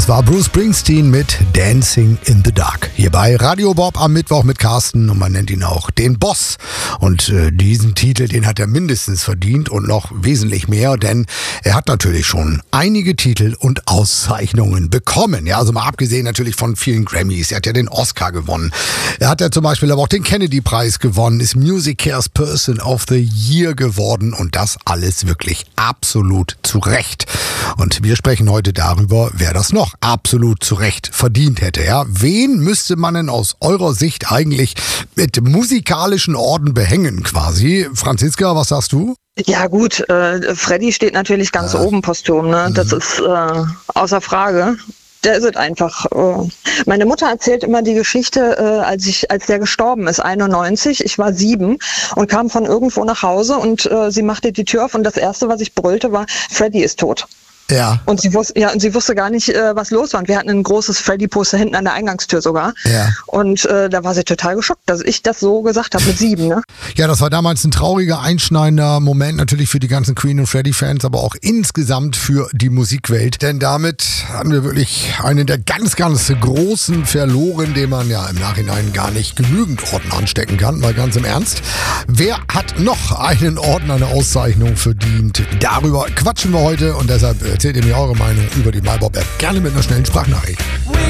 Das war Bruce Springsteen mit Dancing in the Dark. Hier bei Radio Bob am Mittwoch mit Carsten und man nennt ihn auch den Boss. Und diesen Titel, den hat er mindestens verdient und noch wesentlich mehr, denn er hat natürlich schon einige Titel und Auszeichnungen bekommen. Ja, also mal abgesehen natürlich von vielen Grammys. Er hat ja den Oscar gewonnen. Er hat ja zum Beispiel aber auch den Kennedy-Preis gewonnen, ist Music Cares Person of the Year geworden und das alles wirklich absolut zu Recht. Und wir sprechen heute darüber, wer das noch absolut zu Recht verdient hätte. Ja? Wen müsste man denn aus eurer Sicht eigentlich mit musikalischen Orden behängen quasi? Franziska, was sagst du? Ja gut, Freddy steht natürlich ganz oben posthum, ne? Das ist außer Frage. Der ist es einfach. Meine Mutter erzählt immer die Geschichte, als der gestorben ist, 91. Ich war 7 und kam von irgendwo nach Hause und sie machte die Tür auf und das Erste, was ich brüllte, war, Freddy ist tot. Ja. Und sie wusste gar nicht, was los war. Und wir hatten ein großes Freddy-Poster hinten an der Eingangstür sogar. Ja. Und da war sie total geschockt, dass ich das so gesagt habe mit 7. Ne? Ja, das war damals ein trauriger, einschneidender Moment natürlich für die ganzen Queen und Freddy-Fans, aber auch insgesamt für die Musikwelt. Denn damit haben wir wirklich einen der ganz, ganz großen verloren, den man ja im Nachhinein gar nicht genügend Orden anstecken kann. Mal ganz im Ernst. Wer hat noch einen Orden, eine Auszeichnung verdient? Darüber quatschen wir heute und deshalb erzählt ihr mir eure Meinung über die MyBob-App gerne mit einer schnellen Sprachnachricht.